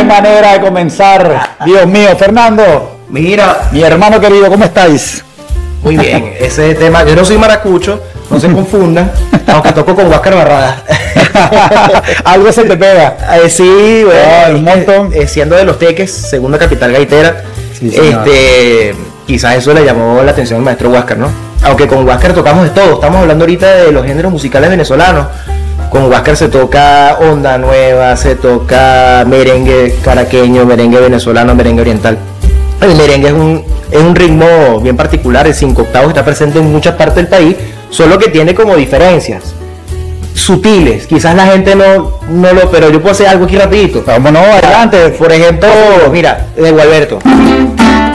manera de comenzar. Dios mío, Fernando. Mira, mi hermano querido, ¿cómo estáis? Muy bien, ese tema, yo no soy maracucho, no se confundan, aunque toco con Huáscar Barradas. Algo se te pega. Sí, bueno, un montón. Siendo de Los Teques, segunda capital gaitera, Sí, quizás eso le llamó la atención al maestro Huáscar, ¿no? Aunque con Huáscar tocamos de todo, estamos hablando ahorita de los géneros musicales venezolanos. Con Huáscar se toca onda nueva, se toca merengue caraqueño, merengue venezolano, merengue oriental. El merengue es un ritmo bien particular, el 5 octavos está presente en muchas partes del país, solo que tiene como diferencias sutiles, quizás la gente no pero yo puedo hacer algo aquí rapidito. Vámonos, adelante. Por ejemplo, mira, de Gualberto.